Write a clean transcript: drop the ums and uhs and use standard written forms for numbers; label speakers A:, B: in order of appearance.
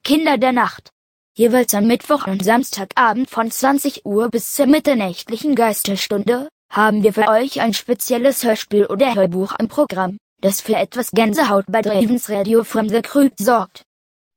A: Kinder der Nacht. Jeweils am Mittwoch und Samstagabend von 20 Uhr bis zur mitternächtlichen Geisterstunde haben wir für euch ein spezielles Hörspiel oder Hörbuch im Programm, das für etwas Gänsehaut bei Dravens Radio from the Crypt sorgt.